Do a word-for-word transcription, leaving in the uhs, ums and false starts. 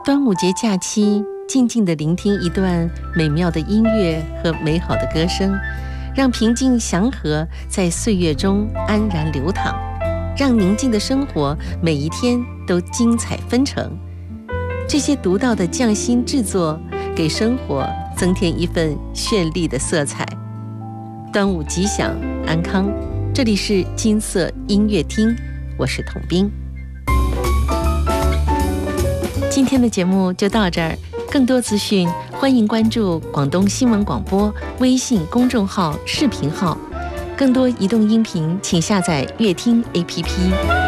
端午节假期，静静地聆听一段美妙的音乐和美好的歌声，让平静祥和在岁月中安然流淌，让宁静的生活每一天都精彩纷呈。这些独到的匠心制作，给生活增添一份绚丽的色彩。端午吉祥，安康。这里是金色音乐厅，我是童斌。今天的节目就到这儿，更多资讯欢迎关注广东新闻广播微信公众号、视频号。更多移动音频，请下载乐听 A P P。